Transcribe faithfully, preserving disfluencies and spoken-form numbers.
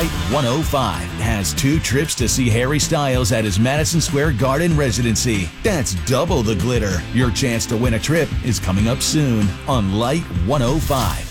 Light one oh five has two trips to see Harry Styles at his Madison Square Garden residency. That's double the glitter. Your chance to win a trip is coming up soon on Light one oh five.